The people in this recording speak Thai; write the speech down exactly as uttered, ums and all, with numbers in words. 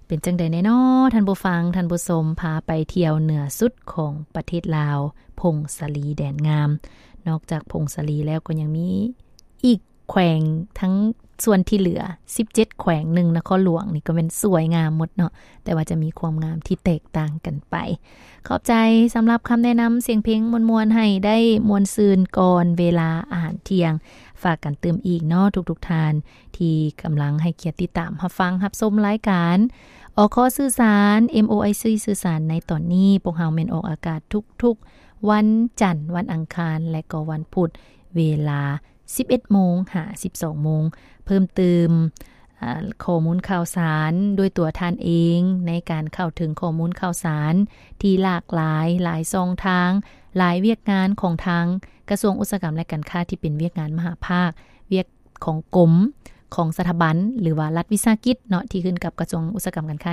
เป็นจังใดแน่น้อท่านผู้ฟังท่านผู้ชมพาไปเที่ยวเหนือสุดของประเทศลาวพงศลีแดนงามนอกจากพงศลีแล้วก็ยังมีอีกแขวงทั้งส่วนที่เหลือสิบเจ็ดแขวงหนึ่งนครหลวงนี่ก็เป็นสวยงามหมดเนาะแต่ว่าจะมีความงามที่แตกต่างกันไปขอบใจสำหรับคำแนะนำเสียงเพลงมวลๆให้ได้มวลซืนก่อนเวลาอาหารเที่ยงฝากกันเติมอีกเนาะทุกๆทานที่กำลังให้เกียรติติดตามรับฟังรับชมรายการออกข้อสื่อสาร เอ็ม โอ ไอ ซี สื่อสารในตอนนี้พวกเฮาแม่นออกอากาศทุกๆวันจันทร์วันอังคารและก็วันพุธเวลา สิบเอ็ดโมง ถึงสิบสองโมงเพิ่มเติมข้อมูลข่าวสารด้วยตัวท่านเองในการเข้าถึงข้อมูลข่าวสารที่หลากหลายหลายช่องทางหลายเวียกงานของทางกระทรวงอุตสาหกรรมและการค้าที่เป็นเวียกงานมหาภาคเวียกของกรมของสถาบันหรือว่ารัฐวิสาหกิจเนาะที่ขึ้นกับกระทรวงอุตสาหกรรมการค้า